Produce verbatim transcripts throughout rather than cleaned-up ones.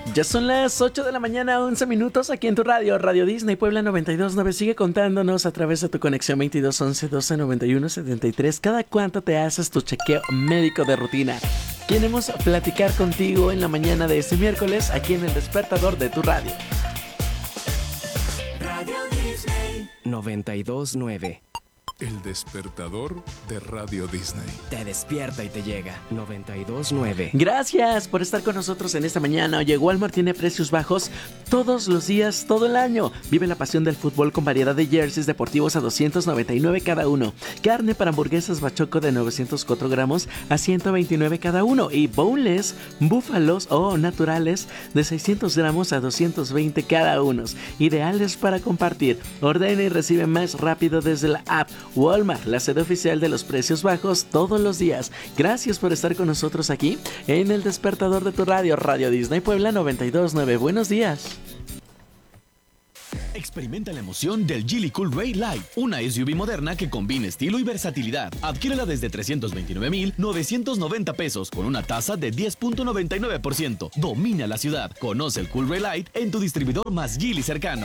Ya son las ocho de la mañana, once minutos aquí en tu radio, Radio Disney Puebla noventa y dos punto nueve. Sigue contándonos a través de tu conexión veintidós once doce noventa y uno setenta y tres cada cuánto te haces tu chequeo médico de rutina. Queremos platicar contigo en la mañana de este miércoles aquí en el despertador de tu radio. Radio Disney noventa y dos punto nueve. El despertador de Radio Disney. Te despierta y te llega. noventa y dos punto nueve. Gracias por estar con nosotros en esta mañana. Oye, Walmart tiene precios bajos todos los días, todo el año. Vive la pasión del fútbol con variedad de jerseys deportivos a doscientos noventa y nueve cada uno. Carne para hamburguesas Bachoco de novecientos cuatro gramos a ciento veintinueve cada uno. Y boneless, búfalos o naturales de seiscientos gramos a doscientos veinte cada uno. Ideales para compartir. Ordena y recibe más rápido desde la app. Walmart, la sede oficial de los precios bajos todos los días. Gracias por estar con nosotros aquí en el despertador de tu radio, Radio Disney Puebla noventa y dos punto nueve. Buenos días. Experimenta la emoción del Geely Cool Ray Light, una S U V moderna que combina estilo y versatilidad. Adquiérela desde trescientos veintinueve mil novecientos noventa pesos con una tasa de diez punto noventa y nueve por ciento. Domina la ciudad. Conoce el Cool Ray Light en tu distribuidor más Geely cercano.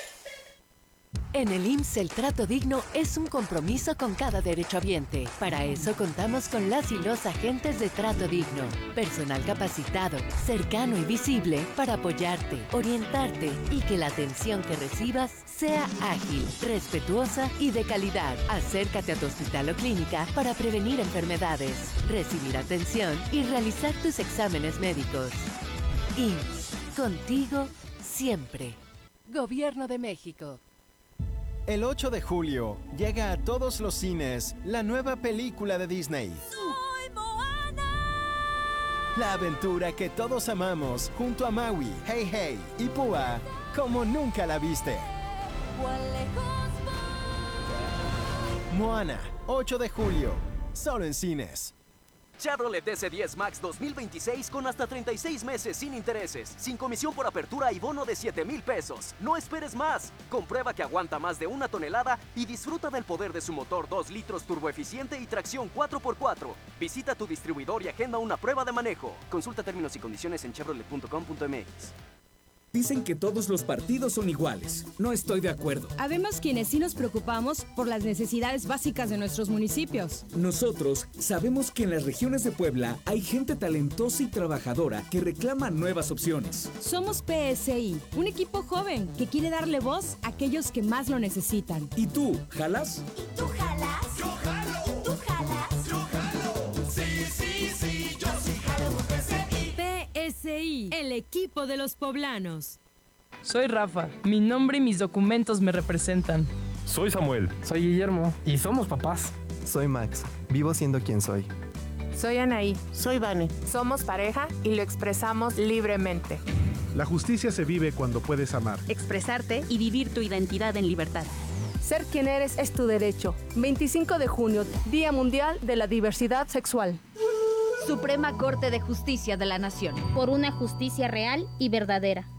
En el I M S S el trato digno es un compromiso con cada derechohabiente. Para eso contamos con las y los agentes de trato digno. Personal capacitado, cercano y visible para apoyarte, orientarte y que la atención que recibas sea ágil, respetuosa y de calidad. Acércate a tu hospital o clínica para prevenir enfermedades, recibir atención y realizar tus exámenes médicos. I M S S, contigo siempre. Gobierno de México. El ocho de julio llega a todos los cines la nueva película de Disney. ¡Soy Moana! La aventura que todos amamos junto a Maui, Hey Hey y Púa como nunca la viste. ¡Cuán lejos voy! Moana, ocho de julio, solo en cines. Chevrolet D C diez Max dos mil veintiséis con hasta treinta y seis meses sin intereses, sin comisión por apertura y bono de siete mil pesos. No esperes más. Comprueba que aguanta más de una tonelada y disfruta del poder de su motor dos litros turboeficiente y tracción cuatro por cuatro. Visita tu distribuidor y agenda una prueba de manejo. Consulta términos y condiciones en chevrolet punto com punto m x. Dicen que todos los partidos son iguales. No estoy de acuerdo. Habemos quienes sí nos preocupamos por las necesidades básicas de nuestros municipios. Nosotros sabemos que en las regiones de Puebla hay gente talentosa y trabajadora que reclama nuevas opciones. Somos P S I, un equipo joven que quiere darle voz a aquellos que más lo necesitan. ¿Y tú, jalas? ¿Y tú jalas? Yo jalo. ¿Y tú jalas? Yo jalo. Sí, sí, sí, yo sí jalo por P S I. P S I, el equipo de los poblanos. Soy Rafa, mi nombre y mis documentos me representan. Soy Samuel. Soy Guillermo. Y somos papás. Soy Max, vivo siendo quien soy. Soy Anaí. Soy Vane. Somos pareja y lo expresamos libremente. La justicia se vive cuando puedes amar, expresarte y vivir tu identidad en libertad. Ser quien eres es tu derecho. veinticinco de junio, Día Mundial de la Diversidad Sexual. Suprema Corte de Justicia de la Nación. Por una justicia real y verdadera.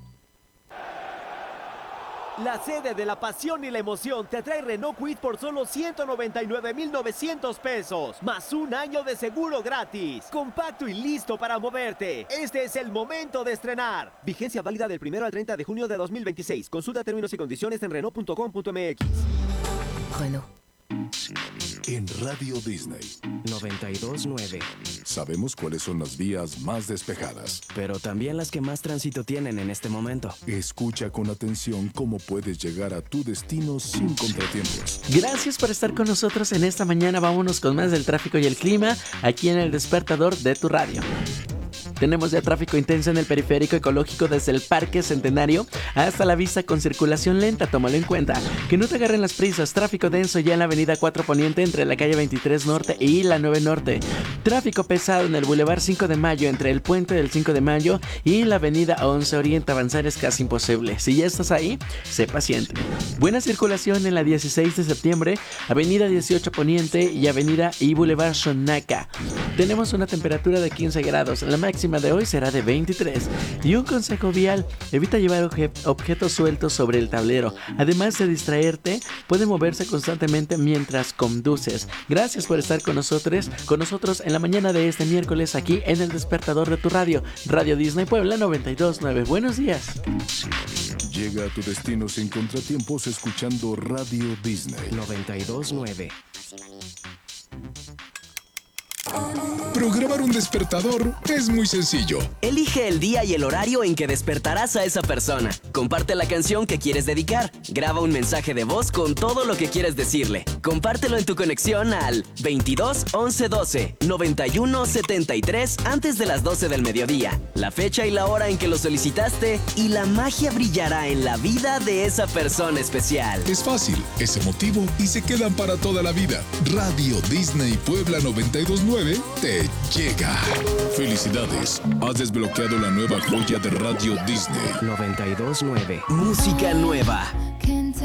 La sede de la pasión y la emoción te trae Renault Kwid por solo ciento noventa y nueve mil novecientos pesos, más un año de seguro gratis. Compacto y listo para moverte. Este es el momento de estrenar. Vigencia válida del primero al treinta de junio de dos mil veintiséis. Consulta términos y condiciones en renault punto com punto m x. Renault. En Radio Disney noventa y dos punto nueve. Sabemos cuáles son las vías más despejadas, pero también las que más tránsito tienen en este momento. Escucha con atención cómo puedes llegar a tu destino sin contratiempos. Gracias por estar con nosotros en esta mañana. Vámonos con más del tráfico y el clima aquí en el despertador de tu radio. Tenemos ya tráfico intenso en el periférico ecológico desde el Parque Centenario hasta la vista con circulación lenta, tómalo en cuenta. Que no te agarren las prisas, tráfico denso ya en la avenida cuatro Poniente entre la calle veintitrés Norte y la nueve Norte. Tráfico pesado en el Boulevard cinco de Mayo entre el puente del cinco de Mayo y la avenida once Oriente. Avanzar es casi imposible. Si ya estás ahí, sé paciente. Buena circulación en la dieciséis de septiembre, avenida dieciocho Poniente y avenida y Boulevard Xonaca. Tenemos una temperatura de quince grados, la máxima máxima de hoy será de veintitrés. Y un consejo vial, evita llevar obje- objetos sueltos sobre el tablero. Además de distraerte, puede moverse constantemente mientras conduces. Gracias por estar con nosotros, con nosotros en la mañana de este miércoles aquí en el despertador de tu radio, Radio Disney Puebla noventa y dos punto nueve. Buenos días. Llega a tu destino sin contratiempos escuchando Radio Disney noventa y dos punto nueve. Programar un despertador es muy sencillo. Elige el día y el horario en que despertarás a esa persona. Comparte la canción que quieres dedicar. Graba un mensaje de voz con todo lo que quieres decirle. Compártelo en tu conexión al veintidós once doce noventa y uno setenta y tres antes de las doce del mediodía. La fecha y la hora en que lo solicitaste y la magia brillará en la vida de esa persona especial. Es fácil, es emotivo y se quedan para toda la vida. Radio Disney Puebla noventa y dos punto nueve te llega. Felicidades, has desbloqueado la nueva joya de Radio Disney noventa y dos punto nueve. Música nueva.